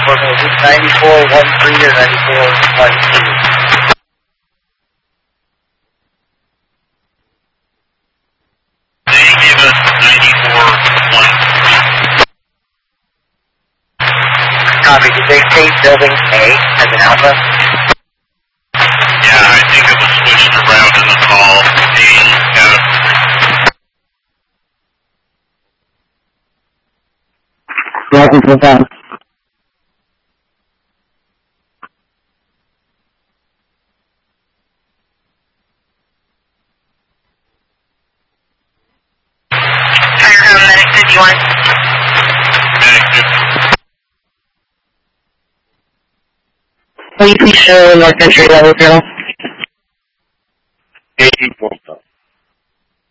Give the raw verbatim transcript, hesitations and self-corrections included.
for me. Is it ninety-four one three or ninety-four one two? They gave us ninety-four one three. Copy. Did they state building A as an alpha? Yeah, I think it was switched around in the call. A F. Welcome to the phone. Firecrown Medic fifty-one. Medic fifty. Will you please show North Country level zero?